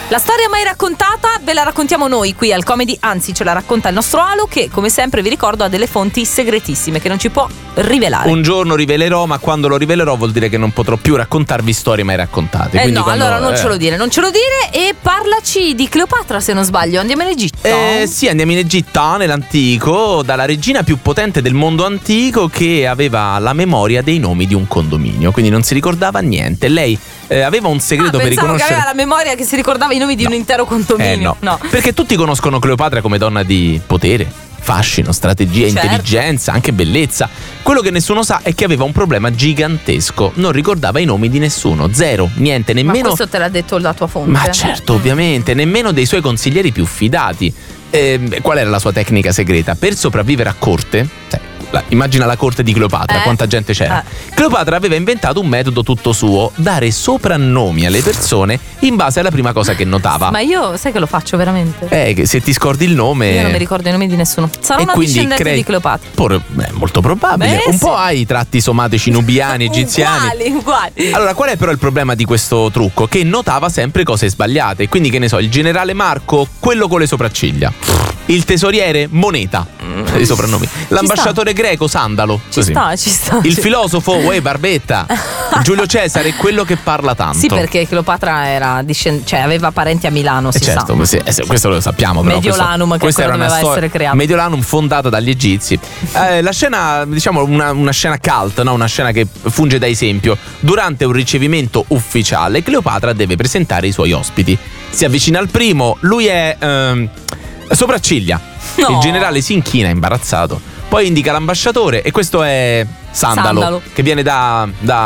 La storia mai raccontata ve la raccontiamo noi qui al Comedy, anzi ce la racconta il nostro Alo, che come sempre vi ricordo ha delle fonti segretissime che non ci può rivelare. Un giorno rivelerò, ma quando lo rivelerò vuol dire che non potrò più raccontarvi storie mai raccontate. Quindi no, allora non ce lo dire e parlaci di Cleopatra, se non sbaglio. Andiamo in Egitto? Sì, andiamo in Egitto, nell'antico, dalla regina più potente del mondo antico, che aveva la memoria dei nomi di un condominio, quindi non si ricordava niente. Lei aveva un segreto per riconoscere. Che aveva la memoria che si ricordava i nomi di un intero condominio. No, perché tutti conoscono Cleopatra come donna di potere, fascino, strategia, intelligenza, anche bellezza. Quello che nessuno sa è che aveva un problema gigantesco: non ricordava i nomi di nessuno, zero, niente, nemmeno. Ma questo te l'ha detto la tua fonte? Ma certo, ovviamente, nemmeno dei suoi consiglieri più fidati. Qual era la sua tecnica segreta? Per sopravvivere a corte, immagina la corte di Cleopatra, quanta gente c'era. Cleopatra aveva inventato un metodo tutto suo: dare soprannomi alle persone in base alla prima cosa che notava. Ma io sai che lo faccio veramente? Che se ti scordi il nome. Io non mi ricordo i nomi di nessuno. Sarà una discendente di Cleopatra. Molto probabile. Un po' hai i tratti somatici nubiani, egiziani. Uguali. Allora, qual è però il problema di questo trucco? Che notava sempre cose sbagliate. Quindi, che ne so, il generale Marco, quello con le sopracciglia. Il tesoriere, Moneta. I soprannomi. L'ambasciatore greco, Sandalo. Ci sta. Il filosofo, Barbetta. Giulio Cesare, quello che parla tanto. Sì, perché Cleopatra era aveva parenti a Milano, certo, sa. Questo lo sappiamo. Però Mediolanum, questa era doveva essere creato. Mediolanum fondata dagli egizi. La scena, diciamo, una scena cult, no? Una scena che funge da esempio. Durante un ricevimento ufficiale, Cleopatra deve presentare i suoi ospiti. Si avvicina al primo, lui è sopracciglia. No. Il generale si inchina imbarazzato, poi indica l'ambasciatore, e questo è Sandalo. Che viene da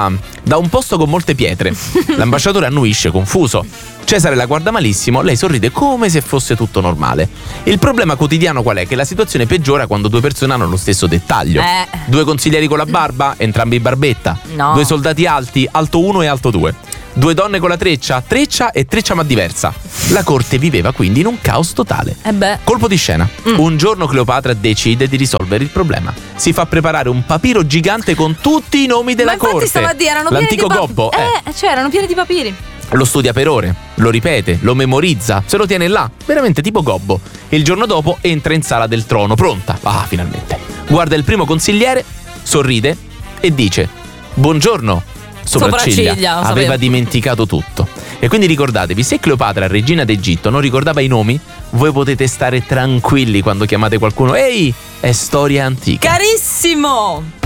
un posto con molte pietre. L'ambasciatore annuisce confuso. Cesare la guarda malissimo, lei sorride come se fosse tutto normale. Il problema quotidiano qual è? Che la situazione peggiora quando due persone hanno lo stesso dettaglio. Due consiglieri con la barba, entrambi barbetta. No. Due soldati alti, alto 1 e alto 2. Due donne con la treccia e treccia ma diversa. La corte viveva quindi in un caos totale. Colpo di scena. Un giorno Cleopatra decide di risolvere il problema. Si fa preparare un papiro gigante con tutti i nomi della corte. Stava a dire, erano l'antico pieni di gobbo. erano pieni di papiri. Lo studia per ore, lo ripete, lo memorizza, se lo tiene là, veramente tipo gobbo. Il giorno dopo entra in sala del trono, pronta. Finalmente. Guarda il primo consigliere, sorride e dice: buongiorno, sopracciglia. Aveva dimenticato tutto. E quindi ricordatevi, se Cleopatra, regina d'Egitto, non ricordava i nomi, voi potete stare tranquilli quando chiamate qualcuno. Ehi, è storia antica. Carissimo!